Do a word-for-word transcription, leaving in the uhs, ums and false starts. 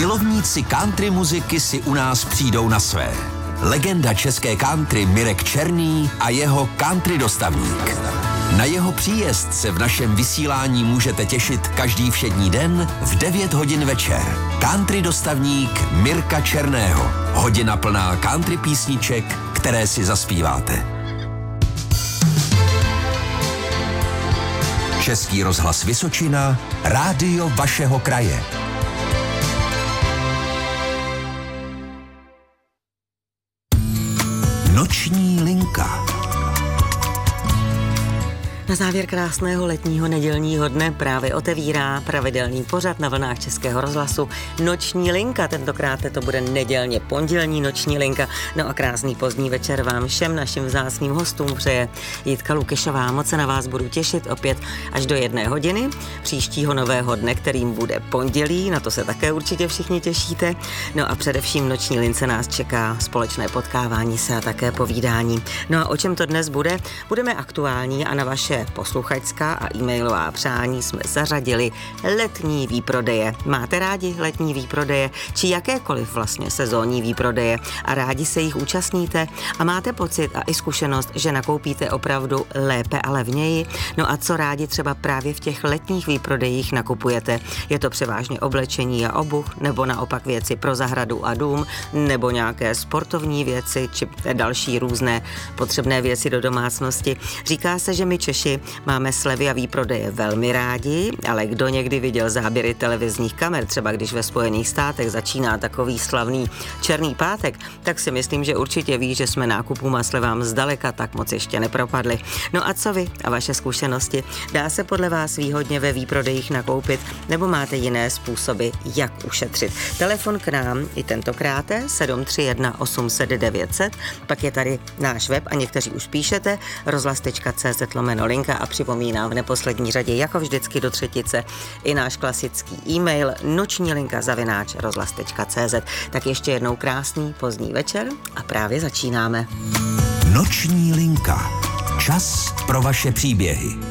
Milovníci country muziky si u nás přijdou na své. Legenda české country Mirek Černý a jeho country dostavník. Na jeho příjezd se v našem vysílání můžete těšit každý všední den v devět hodin večer. Country dostavník Mirka Černého. Hodina plná country písniček, které si zaspíváte. Český rozhlas Vysočina, rádio vašeho kraje. Noční linka. Na závěr krásného letního nedělního dne právě otevírá pravidelný pořad na vlnách Českého rozhlasu Noční linka. Tentokrát to bude nedělně pondělní Noční linka. No a krásný pozdní večer vám všem našim vzácným hostům přeje Jitka Lukešová. Moc se na vás budu těšit opět až do jedné hodiny příštího nového dne, kterým bude pondělí. Na to se také určitě všichni těšíte. No a především v Noční lince nás čeká společné potkávání se a také povídání. No a o čem to dnes bude? Budeme aktuální a na vaše posluchačská a e-mailová přání jsme zařadili letní výprodeje. Máte rádi letní výprodeje, či jakékoliv vlastně sezónní výprodeje a rádi se jich účastníte a máte pocit a i zkušenost, že nakoupíte opravdu lépe a levněji? No a co rádi třeba právě v těch letních výprodejích nakupujete? Je to převážně oblečení a obuv, nebo naopak věci pro zahradu a dům, nebo nějaké sportovní věci, či další různé potřebné věci do domácnosti? Říká se, že my Češi máme slevy a výprodeje velmi rádi, ale kdo někdy viděl záběry televizních kamer, třeba když ve Spojených státech začíná takový slavný Černý pátek, tak si myslím, že určitě ví, že jsme nákupům a slevám zdaleka tak moc ještě nepropadli. No a co vy a vaše zkušenosti? Dá se podle vás výhodně ve výprodejích nakoupit, nebo máte jiné způsoby, jak ušetřit? Telefon k nám i tentokrát sedm tři jedna osm set devět set, pak je tady náš web a někteří už píšete rozhlas tečka cé zet lomeno linka a připomínám v neposlední řadě jako vždycky do třetice i náš klasický e-mail noční linka zavináč rozhlas tečka cé zet. Tak ještě jednou krásný pozdní večer a právě začínáme. Noční linka. Čas pro vaše příběhy.